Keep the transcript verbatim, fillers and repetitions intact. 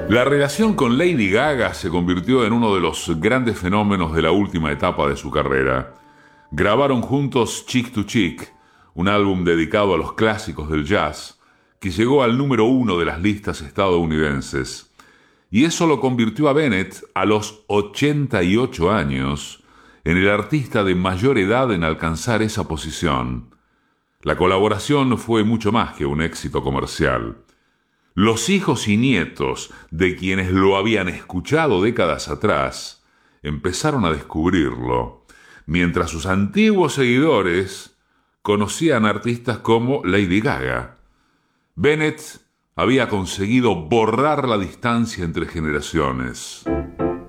La relación con Lady Gaga se convirtió en uno de los grandes fenómenos de la última etapa de su carrera. Grabaron juntos Chick to Chick, un álbum dedicado a los clásicos del jazz, que llegó al número uno de las listas estadounidenses. Y eso lo convirtió a Bennett, a los ochenta y ocho años, en el artista de mayor edad en alcanzar esa posición. La colaboración fue mucho más que un éxito comercial. Los hijos y nietos de quienes lo habían escuchado décadas atrás empezaron a descubrirlo, mientras sus antiguos seguidores conocían artistas como Lady Gaga. Bennett había conseguido borrar la distancia entre generaciones.